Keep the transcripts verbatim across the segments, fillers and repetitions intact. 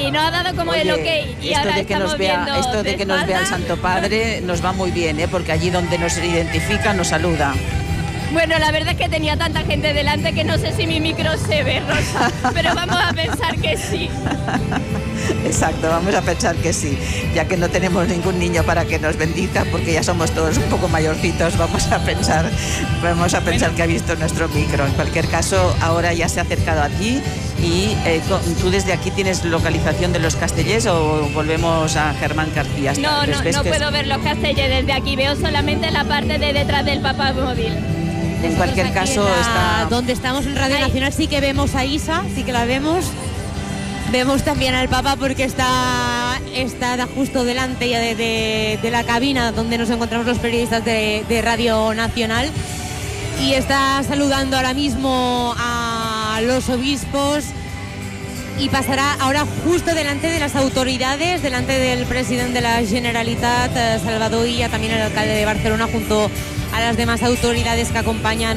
y nos ha dado como Oye, el ok. Y esto ahora de que estamos nos vea, viendo esto de que nos vea el espalda. Santo Padre nos va muy bien, ¿eh? Porque allí donde nos identifica nos saluda. Bueno, la verdad es que tenía tanta gente delante que no sé si mi micro se ve, Rosa, pero vamos a pensar que sí. Exacto, vamos a pensar que sí, ya que no tenemos ningún niño para que nos bendiga, porque ya somos todos un poco mayorcitos, vamos a pensar, vamos a pensar que ha visto nuestro micro. En cualquier caso, ahora ya se ha acercado aquí y eh, ¿tú desde aquí tienes localización de los Castellers o volvemos a Germán García? No, no, no puedo ver los Castellers desde aquí, veo solamente la parte de detrás del papamóvil. En cualquier caso, la, está... donde estamos en Radio Nacional sí que vemos a Isa, sí que la vemos. Vemos también al Papa porque está, está justo delante ya de, de, de la cabina donde nos encontramos los periodistas de, de Radio Nacional y está saludando ahora mismo a los obispos y pasará ahora justo delante de las autoridades, delante del presidente de la Generalitat, Salvador Illa, también el alcalde de Barcelona, junto a las demás autoridades que acompañan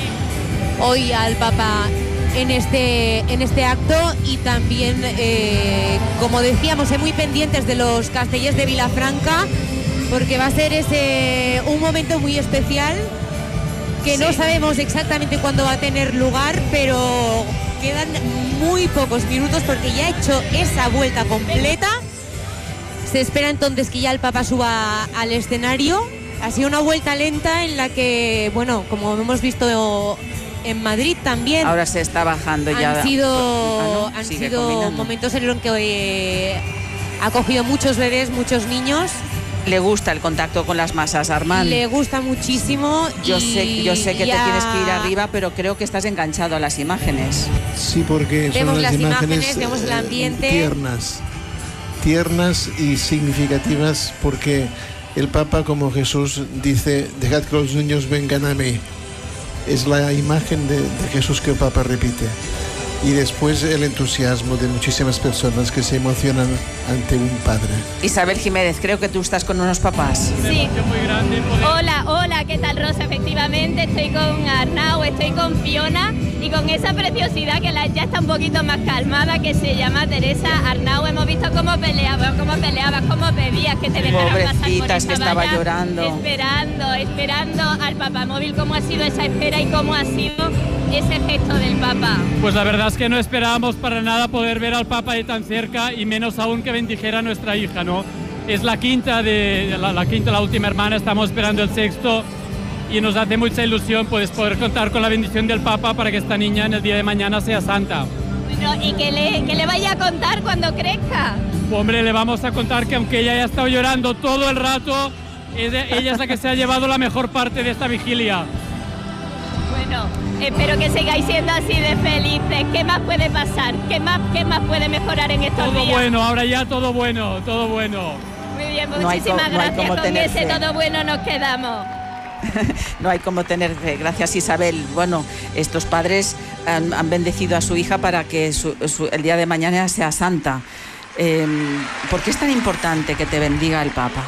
hoy al Papa en este, en este acto. Y también, eh, como decíamos, eh, muy pendientes de los Castellers de Vilafranca, porque va a ser ese un momento muy especial que sí. No sabemos exactamente cuándo va a tener lugar, pero quedan muy pocos minutos porque ya ha hecho esa vuelta completa. Se espera entonces que ya el Papa suba al escenario. Ha sido una vuelta lenta en la que, bueno, como hemos visto en Madrid también. Ahora se está bajando han ya. Sido, ah, no, han sigue sido combinando. momentos en los que eh, ha cogido muchos bebés, muchos niños. Le gusta el contacto con las masas, Armand. Le gusta muchísimo. Yo y sé, yo sé que ya... te tienes que ir arriba, pero creo que estás enganchado a las imágenes. Sí, porque vemos son las, las imágenes, imágenes, vemos el ambiente. Tiernas, tiernas y significativas, porque el Papa, como Jesús, dice: dejad que los niños vengan a mí. Es la imagen de, de Jesús que el Papa repite. Y después el entusiasmo de muchísimas personas que se emocionan ante un padre. Isabel Jiménez, creo que tú estás con unos papás. Sí. Hola, hola, ¿qué tal, Rosa? Efectivamente, estoy con Arnau, estoy con Fiona y con esa preciosidad que la, ya está un poquito más calmada, que se llama Teresa Arnau. Hemos visto cómo peleabas, cómo peleabas, cómo pedías que te dejaran pasar por Pobrecitas, esa que estaba valla, llorando. Esperando, esperando al papamóvil. ¿Cómo ha sido esa espera y cómo ha sido ese gesto del Papa? Pues la verdad es que no esperábamos para nada poder ver al Papa de tan cerca y menos aún que bendijera a nuestra hija, ¿no? Es la quinta, de, la, la quinta, la última hermana, estamos esperando el sexto y nos hace mucha ilusión pues, poder contar con la bendición del Papa para que esta niña en el día de mañana sea santa. Bueno, y que le, que le vaya a contar cuando crezca. Hombre, le vamos a contar que aunque ella haya estado llorando todo el rato, ella es la que se ha llevado la mejor parte de esta vigilia. Bueno, espero que sigáis siendo así de felices. ¿Qué más puede pasar? ¿Qué más, qué más puede mejorar en estos todo días? Todo bueno, ahora ya todo bueno, todo bueno. Muy bien, no muchísimas no gracias. Con tener ese fe. todo bueno nos quedamos. No hay como tener fe. Gracias, Isabel. Bueno, estos padres han, han bendecido a su hija para que su, su, el día de mañana sea santa. Eh, ¿Por qué es tan importante que te bendiga el Papa?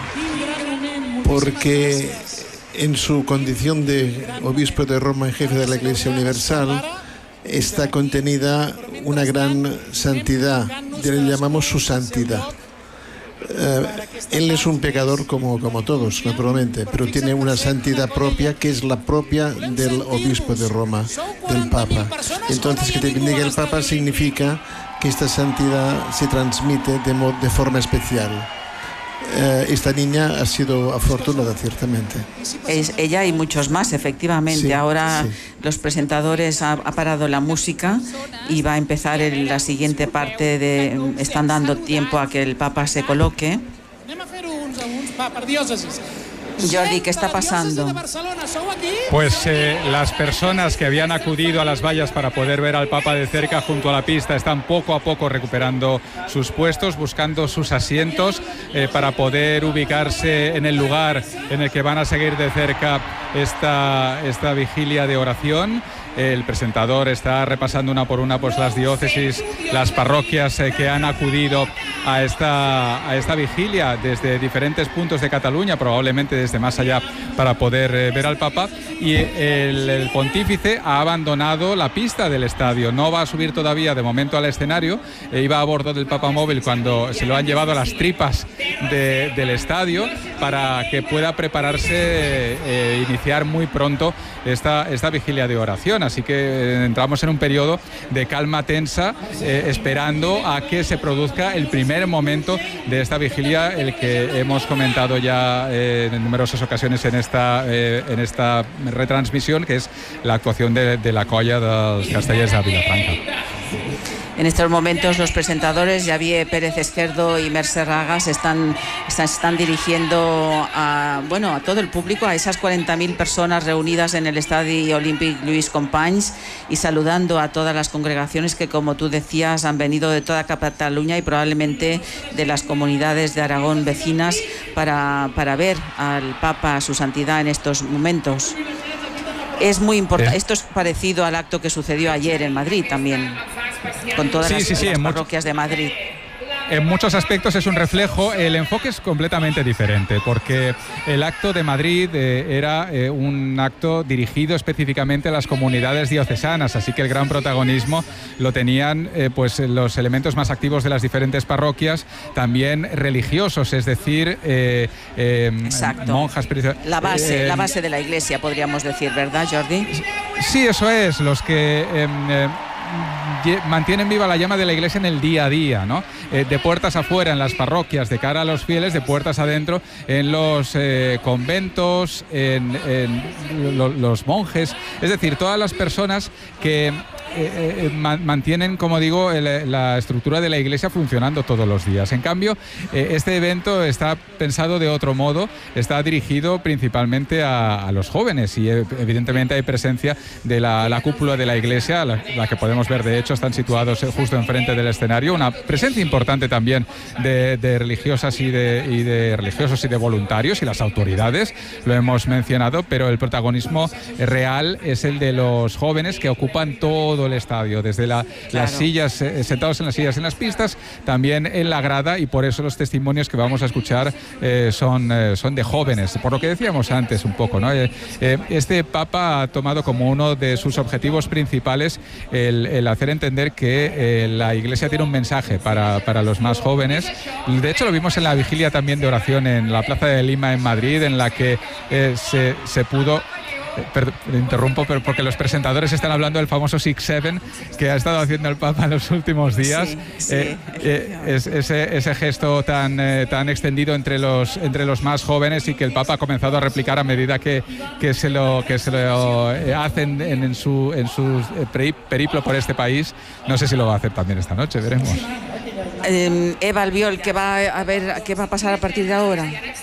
Porque en su condición de obispo de Roma y jefe de la Iglesia Universal está contenida una gran santidad, le llamamos su santidad. Uh, él es un pecador como, como todos, naturalmente, pero tiene una santidad propia que es la propia del obispo de Roma, del Papa. Entonces, que te bendiga el Papa significa que esta santidad se transmite de, mo- de forma especial. Uh, esta niña ha sido afortunada, ciertamente. Es ella y muchos más, efectivamente. Sí, Ahora sí. los presentadores ha, ha parado la música y va a empezar el, la siguiente parte de... Están dando tiempo a que el Papa se coloque. Jordi, ¿qué está pasando? Pues eh, las personas que habían acudido a las vallas para poder ver al Papa de cerca junto a la pista están poco a poco recuperando sus puestos, buscando sus asientos eh, para poder ubicarse en el lugar en el que van a seguir de cerca esta, esta vigilia de oración. el presentador está repasando una por una pues las diócesis, las parroquias eh, que han acudido a esta, a esta vigilia desde diferentes puntos de Cataluña, probablemente desde más allá, para poder eh, ver al Papa. Y el, el pontífice ha abandonado la pista del estadio, no va a subir todavía de momento al escenario, e iba a bordo del Papamóvil cuando se lo han llevado a las tripas de, del estadio para que pueda prepararse, eh, iniciar muy pronto esta, esta vigilia de oración. Así que eh, entramos en un periodo de calma tensa, eh, esperando a que se produzca el primer momento de esta vigilia, el que hemos comentado ya eh, en numerosas ocasiones en esta, eh, en esta retransmisión, que es la actuación de, de la colla dels Castellers de Vilafranca. En estos momentos los presentadores Javier Pérez Esquerdo y Mercè Ragas están, están, están dirigiendo a, bueno, a todo el público, a esas cuarenta mil personas reunidas en el Estadio Olímpic Lluís Companys, y saludando a todas las congregaciones que, como tú decías, han venido de toda Cataluña y probablemente de las comunidades de Aragón vecinas para, para ver al Papa, a su santidad, en estos momentos. Es muy importante. Esto es parecido al acto que sucedió ayer en Madrid también, con todas sí, las, sí, sí, las parroquias de Madrid. En muchos aspectos es un reflejo. El enfoque es completamente diferente, porque el acto de Madrid eh, era eh, un acto dirigido específicamente a las comunidades diocesanas, así que el gran protagonismo lo tenían eh, pues los elementos más activos de las diferentes parroquias, también religiosos, es decir, eh, eh, monjas. La base, eh, la base de la Iglesia, podríamos decir, ¿verdad, Jordi? Sí, eso es, los que eh, eh, mantienen viva la llama de la Iglesia en el día a día, ¿no? Eh, de puertas afuera en las parroquias, de cara a los fieles, de puertas adentro en los eh, conventos, en, en lo, los monjes, es decir, todas las personas que Eh, eh, man, mantienen, como digo, el, la estructura de la Iglesia funcionando todos los días. En cambio, eh, este evento está pensado de otro modo, está dirigido principalmente a, a los jóvenes, y eh, evidentemente hay presencia de la, la cúpula de la Iglesia, la, la que podemos ver, de hecho están situados justo enfrente del escenario, una presencia importante también de, de religiosas y de, y de religiosos y de voluntarios, y las autoridades, lo hemos mencionado, pero el protagonismo real es el de los jóvenes, que ocupan todo el estadio, desde la, claro. las sillas, eh, sentados en las sillas en las pistas, también en la grada, y por eso los testimonios que vamos a escuchar eh, son, eh, son de jóvenes, por lo que decíamos antes un poco, ¿no? Eh, eh, este Papa ha tomado como uno de sus objetivos principales el, el hacer entender que eh, la Iglesia tiene un mensaje para, para los más jóvenes. De hecho, lo vimos en la vigilia también de oración en la Plaza de Lima en Madrid, en la que eh, se, se pudo... Perdón, interrumpo, pero porque los presentadores están hablando del famoso Six Seven que ha estado haciendo el Papa en los últimos días. Sí, sí, eh, eh, es, ese, ese gesto tan, eh, tan extendido entre los, entre los más jóvenes, y que el Papa ha comenzado a replicar a medida que, que se lo, que se lo hacen en, en su, en su periplo por este país. No sé si lo va a hacer también esta noche, veremos. Eh, Eva Albiol, ¿qué va a ver, qué va a pasar a partir de ahora?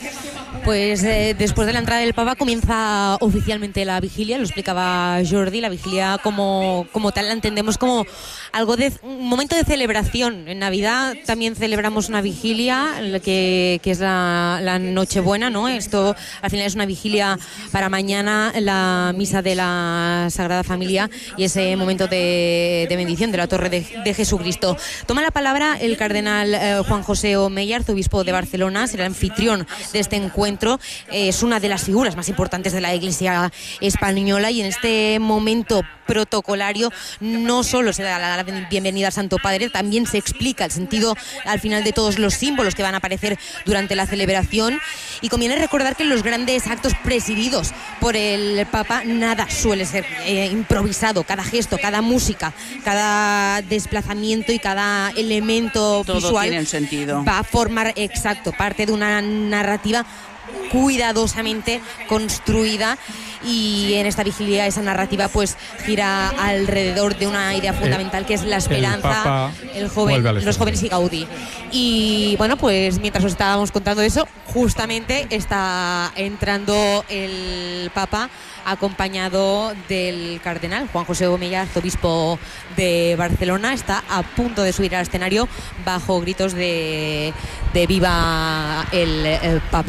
Pues eh, después de la entrada del Papa comienza oficialmente la vigilia, lo explicaba Jordi. La vigilia como, como tal la entendemos como algo de un momento de celebración. En Navidad también celebramos una vigilia que, que es la, la Nochebuena, ¿no? Esto al final es una vigilia para mañana, la misa de la Sagrada Familia y ese momento de, de bendición de la Torre de, de Jesucristo. Toma la palabra el cardenal eh, Juan José Omeya, arzobispo de Barcelona, será el anfitrión de este encuentro. Es una de las figuras más importantes de la Iglesia española, y en este momento protocolario no solo se da la bienvenida al Santo Padre, también se explica el sentido al final de todos los símbolos que van a aparecer durante la celebración. Y conviene recordar que en los grandes actos presididos por el Papa nada suele ser eh, improvisado. Cada gesto, cada música, cada desplazamiento y cada elemento todo visual tiene sentido. Va a formar exacto parte de una narrativa cuidadosamente construida, y en esta vigilia esa narrativa pues gira alrededor de una idea fundamental, que es la esperanza, el, el joven, los jóvenes y Gaudí. Y bueno, pues mientras os estábamos contando eso, justamente está entrando el Papa acompañado del cardenal Juan José Omeya, arzobispo de Barcelona. Está a punto de subir al escenario bajo gritos de, de viva el, el Papa. Viva el Papa.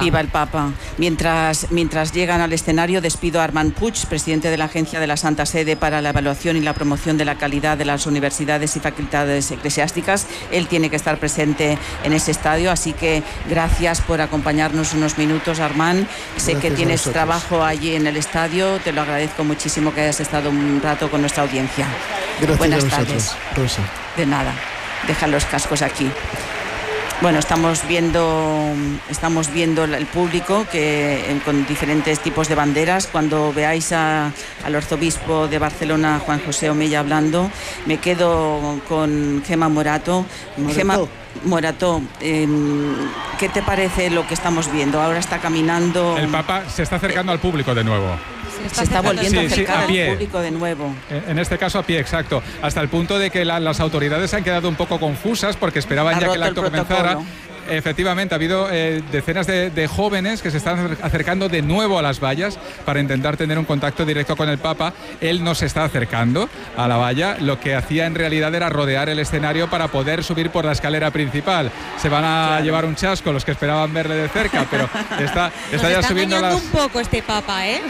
Papa. Mientras, mientras llegan al escenario, despido a Armand Puig, presidente de la Agencia de la Santa Sede para la Evaluación y la Promoción de la Calidad de las Universidades y Facultades Eclesiásticas. Él tiene que estar presente en ese estadio, así que gracias por acompañarnos unos minutos, Armand. Sé Gracias que tienes a vosotros. trabajo allí en el estadio, te lo agradezco muchísimo que hayas estado un rato con nuestra audiencia. Gracias Buenas a vosotros, tardes. Rosa. De nada, deja los cascos aquí. Bueno, estamos viendo, estamos viendo el público que eh, con diferentes tipos de banderas. Cuando veáis a, al arzobispo de Barcelona, Juan José Omella, hablando, me quedo con Gemma Morato. Morató. Gemma Morato, eh, ¿qué te parece lo que estamos viendo? Ahora está caminando. El Papa se está acercando al público de nuevo. Se está volviendo Sí, a sí, acercar a al pie. público de nuevo. En este caso a pie, exacto. Hasta el punto de que la- las autoridades se han quedado un poco confusas porque esperaban Ha ya que el roto acto el comenzara. protocolo. Efectivamente, ha habido eh, decenas de, de jóvenes que se están acercando de nuevo a las vallas para intentar tener un contacto directo con el Papa. Él no se está acercando a la valla. Lo que hacía en realidad era rodear el escenario para poder subir por la escalera principal. Se van a Claro. llevar un chasco los que esperaban verle de cerca, pero está, Nos está ya está subiendo engañando las... un poco este Papa, ¿eh?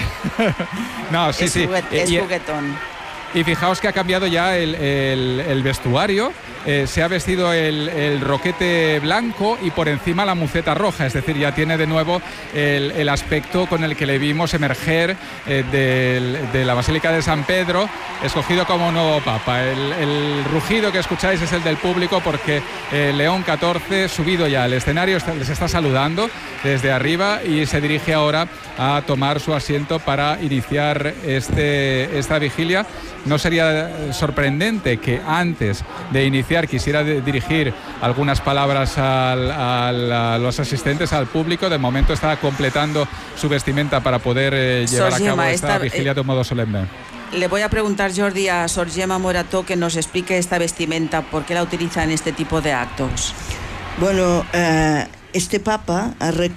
No, sí, es sí. juguet- es Y- juguetón. Y fijaos que ha cambiado ya el, el- el vestuario, eh, se ha vestido el, el roquete blanco y por encima la muceta roja, es decir, ya tiene de nuevo el, el aspecto con el que le vimos emerger eh, del- de la Basílica de San Pedro, escogido como nuevo Papa. El, el rugido que escucháis es el del público porque eh, León catorce, subido ya al escenario, está- les está saludando desde arriba y se dirige ahora a tomar su asiento para iniciar este, esta vigilia. No sería sorprendente que antes de iniciar quisiera de- dirigir algunas palabras al- al- a los asistentes, al público. De momento está completando su vestimenta para poder eh, llevar a Sos cabo Gemma, esta esta- vigilia de un modo solemne. Le voy a preguntar, Jordi, a Sor Gemma Morató que nos explique esta vestimenta, por qué la utiliza en este tipo de actos. Bueno, eh, este Papa ha, re-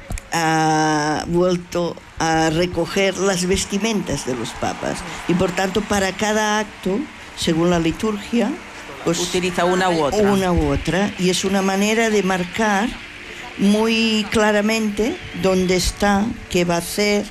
ha vuelto a recoger las vestimentas de los papas y por tanto para cada acto, según la liturgia, pues Utiliza una u otra. una u otra, y es una manera de marcar muy claramente dónde está, qué va a hacer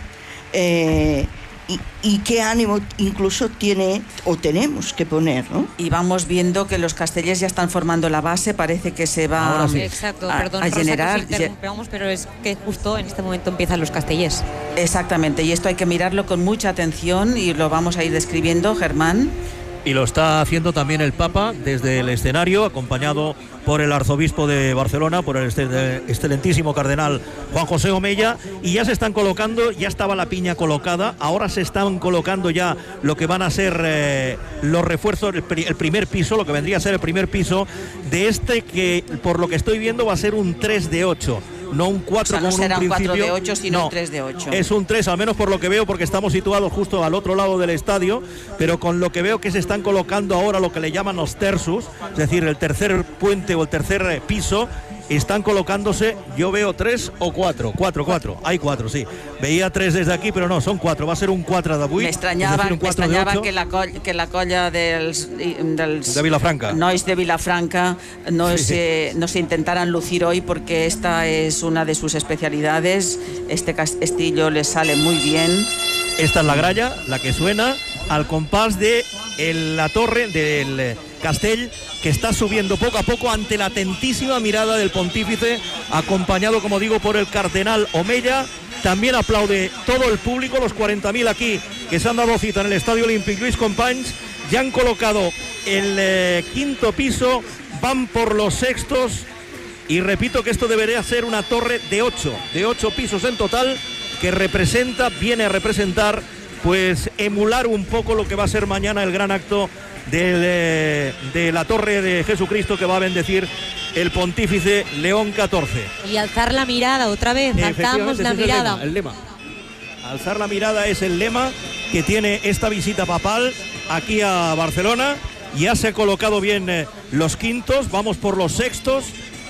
eh, y, y qué ánimo incluso tiene o tenemos que poner, ¿no? Y vamos viendo que los castellers ya están formando la base, parece que se va Ahora sí. Exacto, a, perdón, a Rosa, generar. que os interrumpamos, pero es que justo en este momento empiezan los castellers. Exactamente, y esto hay que mirarlo con mucha atención y lo vamos a ir describiendo, Germán. Y lo está haciendo también el Papa desde el escenario, acompañado por el arzobispo de Barcelona, por el excel- excelentísimo cardenal Juan José Omella, y ya se están colocando, ya estaba la piña colocada, ahora se están colocando ya lo que van a ser eh, los refuerzos, el, pri- el primer piso, lo que vendría a ser el primer piso de este que, por lo que estoy viendo, va a ser un tres de ocho. No un cuatro O sea, no como en será un un cuatro principio. de ocho, sino No, un tres de ocho. Es un tres, al menos por lo que veo, porque estamos situados justo al otro lado del estadio, pero con lo que veo que se están colocando ahora lo que le llaman los tersus, es decir, el tercer puente o el tercer eh, piso, están colocándose, yo veo tres o cuatro, cuatro, cuatro, hay cuatro, sí. Veía tres desde aquí, pero no, son cuatro, va a ser un cuatro de vuit, Me extrañaba, es decir, un me cuatro de extrañaba ocho. que, la coll, que la colla dels, dels De Vilafranca. nois de Vilafranca no, Sí. se, no se intentaran lucir hoy, porque esta es una de sus especialidades. Este castillo les sale muy bien. Esta es la gralla, la que suena al compás de el- la torre del eh, Castell, que está subiendo poco a poco ante la atentísima mirada del pontífice, acompañado, como digo, por el cardenal Omella. También aplaude todo el público, los cuarenta mil aquí que se han dado cita en el Estadio Olímpic Luis Companys. Ya han colocado el eh, quinto piso, van por los sextos. Y repito que esto debería ser una torre de ocho, de ocho pisos en total, que representa, viene a representar, pues emular un poco lo que va a ser mañana el gran acto del, eh, de la Torre de Jesucristo que va a bendecir el pontífice León catorce. Y alzar la mirada otra vez, alzamos Efectivamente, la ese es el mirada. lema, el lema. Alzar la mirada es el lema que tiene esta visita papal aquí a Barcelona. Ya se ha colocado bien eh, los quintos, vamos por los sextos.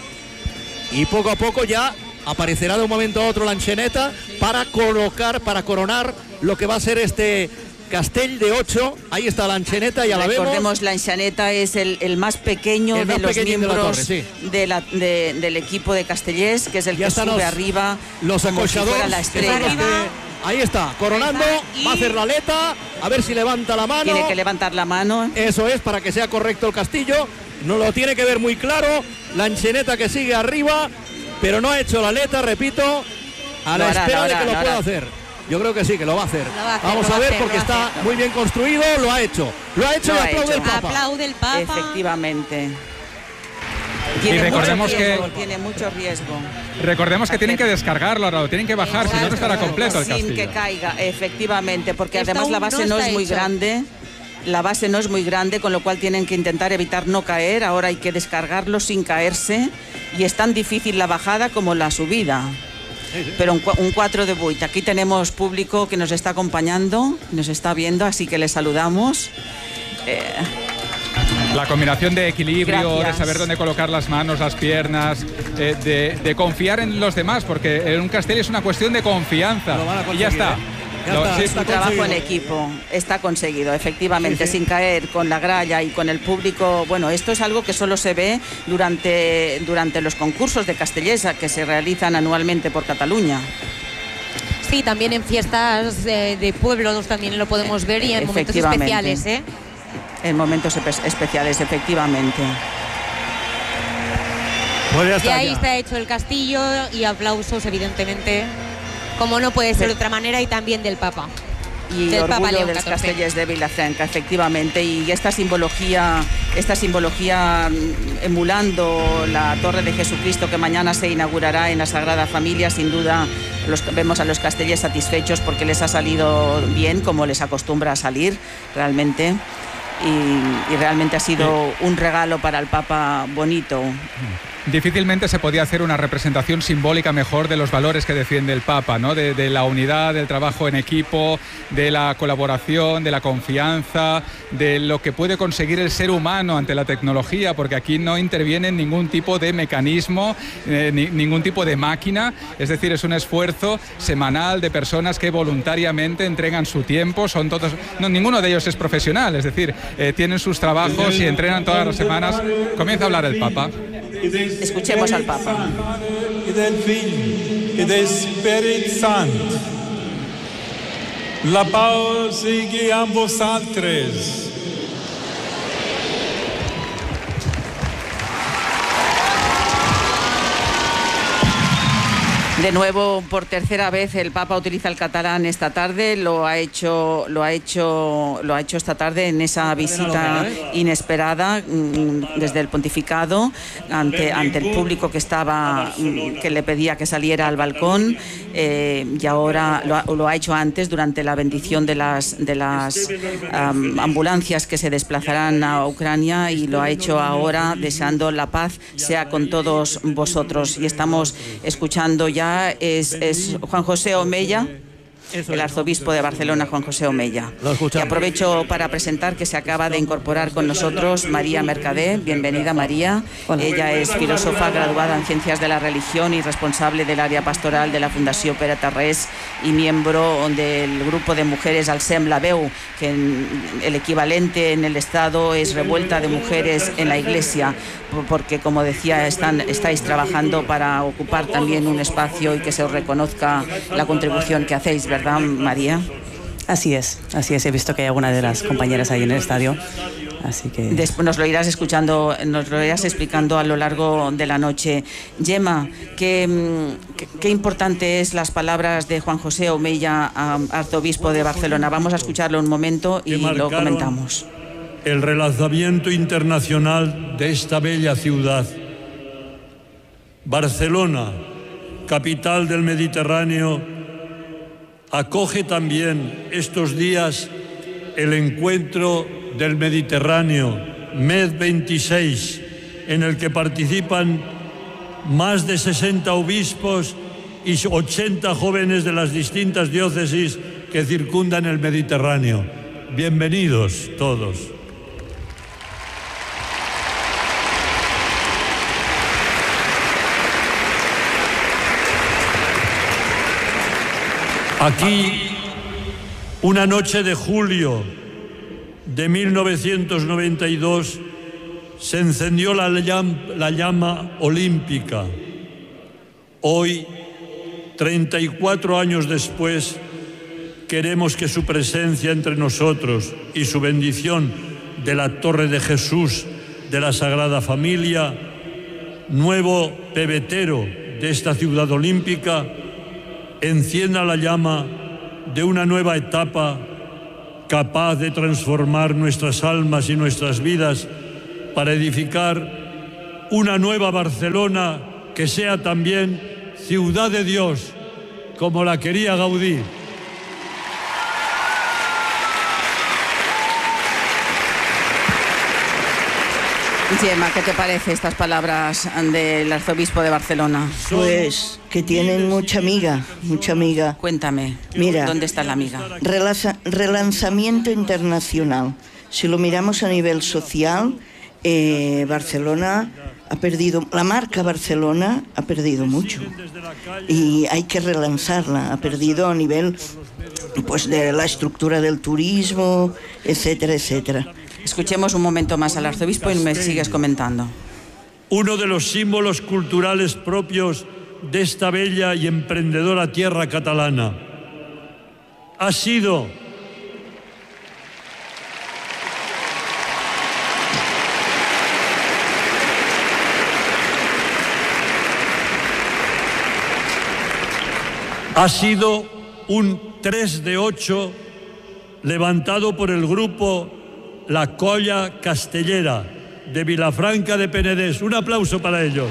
Y poco a poco ya aparecerá de un momento a otro la encheneta para colocar, para coronar lo que va a ser este Castell de ocho, ahí está la Enxaneta, ya la vemos. Recordemos, la Enxaneta es el, el más pequeño El de más los pequeñín de la miembros torre, sí. de la- de- del equipo de Castellers, que es el Ya que están sube los- arriba Los como si acochadores, fuera la que son los estrella. que- ahí está, coronando, Ahí está, va a y- hacer la aleta, a ver si levanta la mano. Tiene que levantar la mano. Eso es, para que sea correcto el castillo. No lo tiene que ver muy claro. La Enxaneta que sigue arriba, pero no ha hecho la aleta, repito, a la Lo hará, espera lo de hará, que lo lo pueda hará. hacer. Yo creo que sí, que lo va a hacer. Lo va a hacer, Vamos lo va a a ver hacer, porque lo va a está hacer. muy bien construido, lo ha hecho. Lo ha hecho Lo y ha aplaude hecho. el Papa. Aplaude el Papa. Efectivamente. Y Tiene recordemos mucho riesgo, que- tiene mucho riesgo. Recordemos que tienen que descargarlo ahora, lo tienen que bajar, si no, no estará completo el Sin castillo. que caiga, efectivamente, porque Esto además la aún no base no, está es muy hecho. grande. La base no es muy grande, con lo cual tienen que intentar evitar no caer. Ahora hay que descargarlo sin caerse. Y es tan difícil la bajada como la subida. Pero un, cua- un cuatro de vuit. Aquí tenemos público que nos está acompañando, nos está viendo, así que les saludamos. Eh, La combinación de equilibrio, Gracias. de saber dónde colocar las manos, las piernas, eh, de, de confiar en los demás, porque en un castell es una cuestión de confianza. Lo van a Y ya conseguir, está. ¿eh? Ya Lo- está, sí, está un trabajo en conseguido. equipo, está conseguido, efectivamente, Sí, sí. sin caer, con la gralla y con el público. Bueno, esto es algo que solo se ve durante, durante los concursos de Castellers que se realizan anualmente por Cataluña. Sí, también en fiestas eh, de pueblos también lo podemos ver y en momentos Efectivamente. especiales, ¿eh? En momentos espe- especiales, efectivamente. Pues ya Y está, ahí ya. está hecho el castillo y aplausos, evidentemente, como no puede ser de otra manera, y también del Papa. Y Del Papa orgullo León de los catorce. Castellers de Vilafranca, efectivamente. Y esta simbología, esta simbología mm, emulando la Torre de Jesucristo que mañana se inaugurará en la Sagrada Familia, sin duda los, vemos a los Castellers satisfechos porque les ha salido bien, como les acostumbra a salir realmente. Y, y realmente ha sido un regalo para el Papa bonito. Difícilmente se podía hacer una representación simbólica mejor de los valores que defiende el Papa, ¿no? De, de la unidad, del trabajo en equipo, de la colaboración, de la confianza, de lo que puede conseguir el ser humano ante la tecnología, porque aquí no interviene ningún tipo de mecanismo, eh, ni, ningún tipo de máquina, es decir, es un esfuerzo semanal de personas que voluntariamente entregan su tiempo, son todos, no, ninguno de ellos es profesional, es decir, eh, tienen sus trabajos y entrenan todas las semanas. Comienza a hablar el Papa. Escuchemos al Papa. Y del Figlio y del Espíritu Santo. La paz sigui amb vosaltres. De nuevo, por tercera vez, el Papa utiliza el catalán esta tarde. Lo ha hecho, lo ha hecho, lo ha hecho esta tarde en esa visita inesperada mm, desde el pontificado ante, ante el público que estaba, mm, que le pedía que saliera al balcón. Eh, y ahora lo ha, lo ha hecho antes durante la bendición de las de las um, ambulancias que se desplazarán a Ucrania, y lo ha hecho ahora deseando la paz sea con todos vosotros. Y estamos escuchando ya. Es, es Juan José Omella, el arzobispo de Barcelona, Juan José Omella. Y aprovecho para presentar que se acaba de incorporar con nosotros María Mercadé. Bienvenida, María. Ella es filósofa graduada en Ciencias de la Religión y responsable del área pastoral de la Fundació Pere Tarrés y miembro del grupo de mujeres Alcem la Veu, que en, el equivalente en el Estado es Revuelta de Mujeres en la Iglesia, porque, como decía, están, estáis trabajando para ocupar también un espacio y que se os reconozca la contribución que hacéis, ¿verdad, María? Así es, así es. He visto que hay algunas de las compañeras ahí en el estadio, así que... Después nos lo irás escuchando, nos lo irás explicando a lo largo de la noche. Gemma, qué, qué, qué importante es las palabras de Juan José Omella, arzobispo de Barcelona. Vamos a escucharlo un momento y lo comentamos. El relanzamiento internacional de esta bella ciudad. Barcelona, capital del Mediterráneo, acoge también estos días el encuentro del Mediterráneo, MED veintiséis, en el que participan más de sesenta obispos y ochenta jóvenes de las distintas diócesis que circundan el Mediterráneo. Bienvenidos todos. Aquí Una noche de julio de mil novecientos noventa y dos se encendió la, llam, la llama olímpica. Hoy, treinta y cuatro años después, queremos que su presencia entre nosotros y su bendición de la Torre de Jesús de la Sagrada Familia, nuevo pebetero de esta ciudad olímpica, encienda la llama de una nueva etapa capaz de transformar nuestras almas y nuestras vidas para edificar una nueva Barcelona que sea también ciudad de Dios, como la quería Gaudí. Gemma, ¿qué te parece estas palabras del arzobispo de Barcelona? Pues que tienen mucha amiga, mucha amiga. Cuéntame, mira, ¿dónde está la amiga? Relanza, relanzamiento internacional. Si lo miramos a nivel social, eh, Barcelona ha perdido, la marca Barcelona ha perdido mucho y hay que relanzarla. Ha perdido a nivel, pues, de la estructura del turismo, etcétera, etcétera. Escuchemos un momento más al arzobispo y me sigues comentando. Uno de los símbolos culturales propios de esta bella y emprendedora tierra catalana ha sido ha sido un tres de ocho levantado por el grupo La Colla Castellera de Vilafranca de Penedès. Un aplauso para ellos.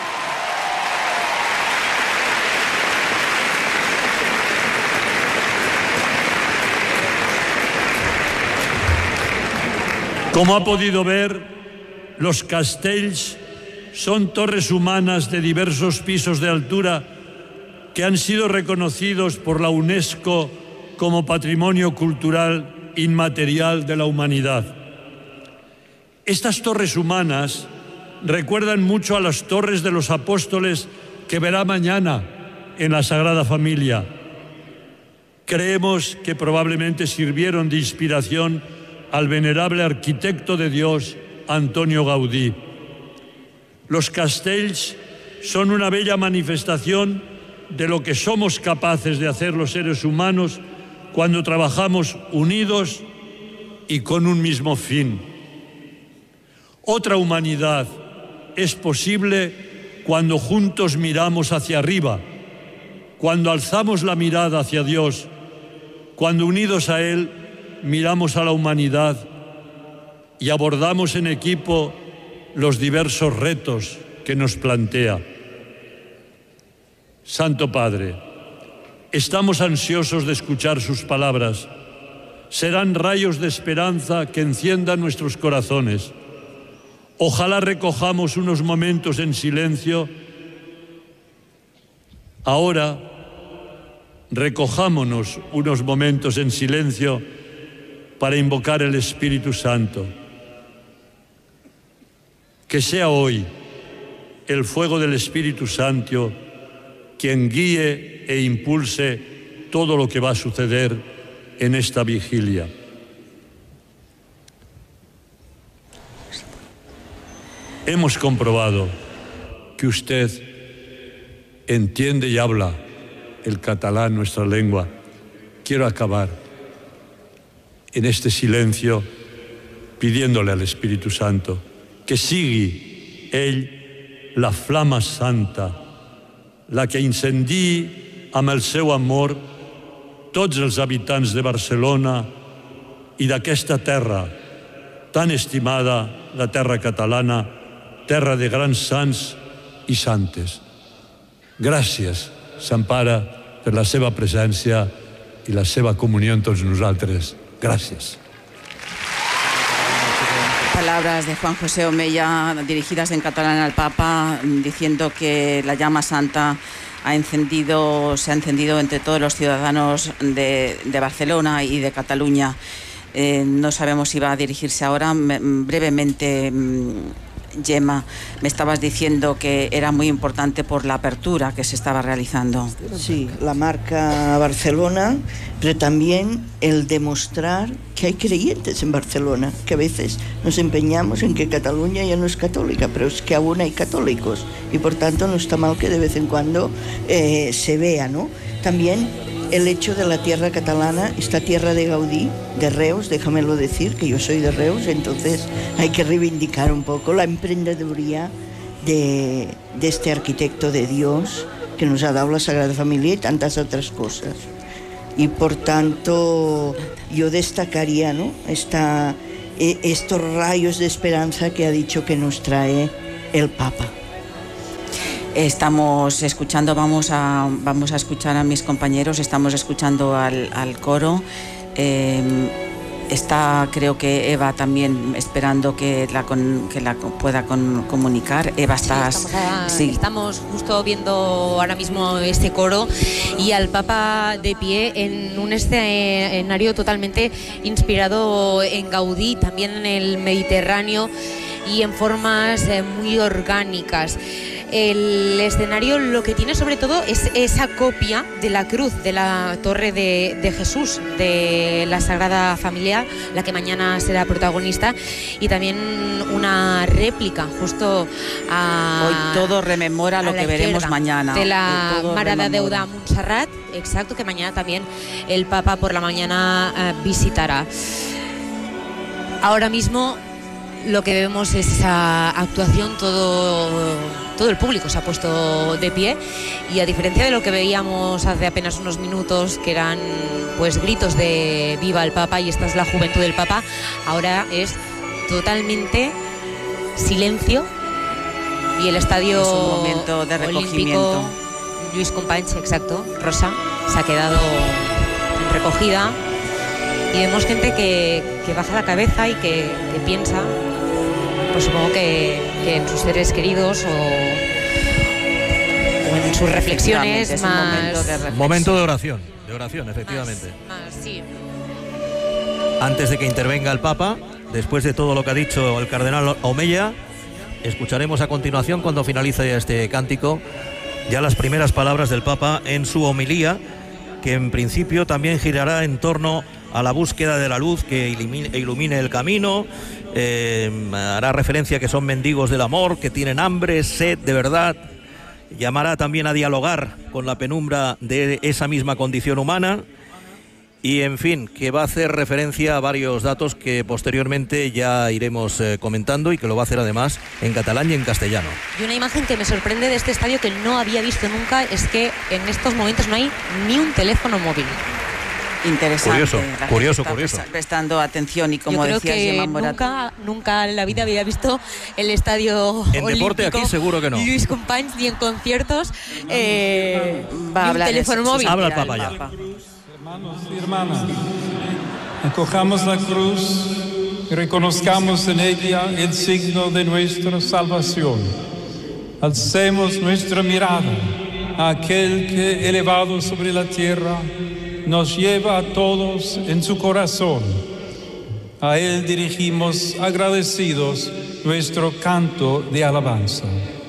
Como ha podido ver, los castells son torres humanas de diversos pisos de altura que han sido reconocidos por la UNESCO como Patrimonio Cultural Inmaterial de la Humanidad. Estas torres humanas recuerdan mucho a las torres de los apóstoles que verá mañana en la Sagrada Familia. Creemos que probablemente sirvieron de inspiración al venerable arquitecto de Dios, Antonio Gaudí. Los castells son una bella manifestación de lo que somos capaces de hacer los seres humanos cuando trabajamos unidos y con un mismo fin. Otra humanidad es posible cuando juntos miramos hacia arriba, cuando alzamos la mirada hacia Dios, cuando unidos a Él miramos a la humanidad y abordamos en equipo los diversos retos que nos plantea. Santo Padre, estamos ansiosos de escuchar sus palabras. Serán rayos de esperanza que enciendan nuestros corazones. Ojalá recojamos unos momentos en silencio. Ahora, recojámonos unos momentos en silencio para invocar el Espíritu Santo. Que sea hoy el fuego del Espíritu Santo quien guíe e impulse todo lo que va a suceder en esta vigilia. Hemos comprobado que usted entiende y habla el catalán, nuestra lengua. Quiero acabar en este silencio pidiéndole al Espíritu Santo que sigui ell la flama santa, la que incendiï amb el seu amor tots els habitants de Barcelona i d'aquesta terra tan estimada, la terra catalana, terra de grans sants i santes. Gràcies, Sant Pare, per la seva presència i la seva comunió amb tots nosaltres. Gràcies. Palabras de Juan José Omeya dirigidas en catalán al Papa, diciendo que la llama santa ha encendido, se ha encendido entre todos los ciudadanos de, de Barcelona y de Cataluña. Eh, no sabemos si va a dirigirse ahora. Brevemente Gemma, me estabas diciendo que era muy importante por la apertura que se estaba realizando. Sí, la marca Barcelona, pero también el demostrar que hay creyentes en Barcelona, que a veces nos empeñamos en que Cataluña ya no es católica, pero es que aún hay católicos y por tanto no está mal que de vez en cuando eh, se vea, ¿no? También el hecho de la tierra catalana, esta tierra de Gaudí, de Reus, déjamelo decir, que yo soy de Reus, entonces hay que reivindicar un poco la emprendeduría de, de este arquitecto de Dios que nos ha dado la Sagrada Familia y tantas otras cosas. Y por tanto yo destacaría, ¿no?, Esta, estos rayos de esperanza que ha dicho que nos trae el Papa. Estamos escuchando, vamos a, vamos a escuchar a mis compañeros, estamos escuchando al, al coro. Eh, está, creo que Eva también esperando que la, con, que la pueda con, comunicar. Eva, estás... Sí, estamos, a, sí. estamos justo viendo ahora mismo este coro y al Papa de pie en un escenario totalmente inspirado en Gaudí, también en el Mediterráneo y en formas eh, muy orgánicas. El escenario lo que tiene sobre todo es esa copia de la cruz, de la torre de, de Jesús, de la Sagrada Familia, la que mañana será protagonista, y también una réplica justo a... Hoy todo rememora lo que veremos mañana. De la Mare de Déu de rememora. Montserrat, exacto, que mañana también el Papa por la mañana eh, visitará. Ahora mismo lo que vemos es esa actuación, todo, todo el público se ha puesto de pie y a diferencia de lo que veíamos hace apenas unos minutos, que eran pues gritos de viva el Papa y esta es la juventud del Papa, ahora es totalmente silencio y el estadio es un momento de recogimiento. Olímpico Lluís Companys, exacto, Rosa, se ha quedado en recogida y vemos gente que, que baja la cabeza y que, que piensa, pues supongo que, que en sus seres queridos o, o en sus reflexiones es más... un momento de reflexión. Momento de oración, de oración, efectivamente. Más, más, sí. Antes de que intervenga el Papa, después de todo lo que ha dicho el cardenal Omeya, escucharemos a continuación, cuando finalice este cántico, ya las primeras palabras del Papa en su homilía, que en principio también girará en torno a la búsqueda de la luz que ilumine, ilumine el camino. Eh, hará referencia a que son mendigos del amor, que tienen hambre, sed de verdad. Llamará también a dialogar con la penumbra de esa misma condición humana. Y en fin, que va a hacer referencia a varios datos que posteriormente ya iremos eh, comentando y que lo va a hacer además en catalán y en castellano. Y una imagen que me sorprende de este estadio que no había visto nunca es que en estos momentos no hay ni un teléfono móvil. Interesante. Curioso, la curioso, gente está curioso. Prestando atención y como Yo creo decía que Gemma Morato, nunca, nunca en la vida había visto el estadio En deporte olímpico aquí seguro que no. Lluís Companys ni en conciertos eh, va a ni un hablar teléfono eso, móvil. Habla el Papa ya. Hermanos y hermanas, acojamos la cruz y reconozcamos en ella el signo de nuestra salvación. Alcemos nuestra mirada a aquel que, elevado sobre la tierra, nos lleva a todos en su corazón. A él dirigimos agradecidos nuestro canto de alabanza.